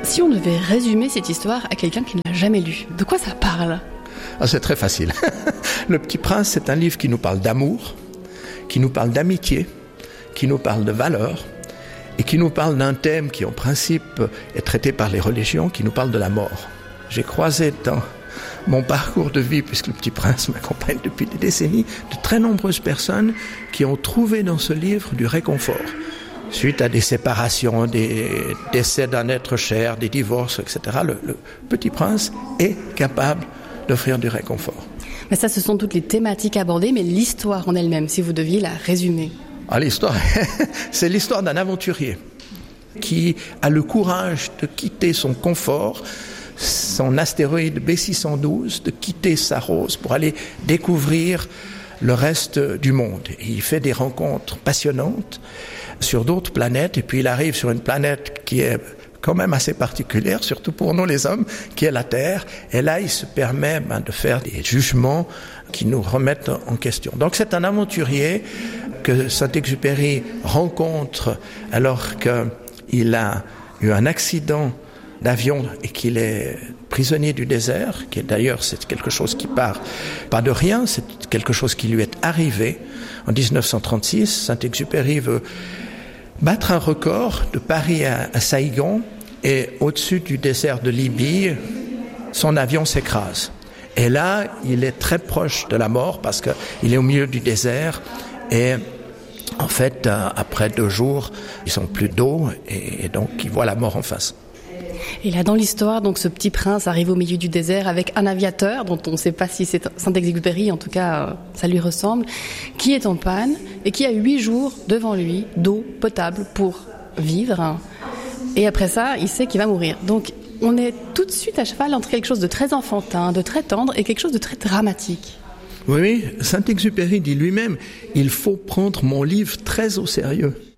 Si on devait résumer cette histoire à quelqu'un qui ne l'a jamais lu, de quoi ça parle ? C'est très facile. Le Petit Prince, c'est un livre qui nous parle d'amour, qui nous parle d'amitié, qui nous parle de valeurs et qui nous parle d'un thème qui, en principe, est traité par les religions, qui nous parle de la mort. J'ai croisé dans mon parcours de vie, puisque Le Petit Prince m'accompagne depuis des décennies, de très nombreuses personnes qui ont trouvé dans ce livre du réconfort. Suite à des séparations, des décès d'un être cher, des divorces, etc., le Petit Prince est capable d'offrir du réconfort. Mais ça, ce sont toutes les thématiques abordées, mais l'histoire en elle-même, si vous deviez la résumer. L'histoire, c'est l'histoire d'un aventurier qui a le courage de quitter son confort, son astéroïde B612, de quitter Saros pour aller découvrir le reste du monde. Et il fait des rencontres passionnantes sur d'autres planètes, et puis il arrive sur une planète qui est quand même assez particulière, surtout pour nous les hommes, qui est la Terre. Et là, il se permet de faire des jugements qui nous remettent en question. Donc c'est un aventurier que Saint-Exupéry rencontre alors qu'il a eu un accident d'avion et qu'il est prisonnier du désert, qui est d'ailleurs, c'est quelque chose qui part pas de rien, c'est quelque chose qui lui est arrivé en 1936. Saint-Exupéry veut battre un record de Paris à Saïgon, et au-dessus du désert de Libye, son avion s'écrase. Et là, il est très proche de la mort parce qu'il est au milieu du désert, et en fait, après 2 jours, ils n'ont plus d'eau, et donc il voit la mort en face. Et là, dans l'histoire, donc, ce petit prince arrive au milieu du désert avec un aviateur, dont on ne sait pas si c'est Saint-Exupéry, en tout cas, ça lui ressemble, qui est en panne et qui a 8 jours devant lui d'eau potable pour vivre. Et après ça, il sait qu'il va mourir. Donc, on est tout de suite à cheval entre quelque chose de très enfantin, de très tendre et quelque chose de très dramatique. Oui, Saint-Exupéry dit lui-même, il faut prendre mon livre très au sérieux.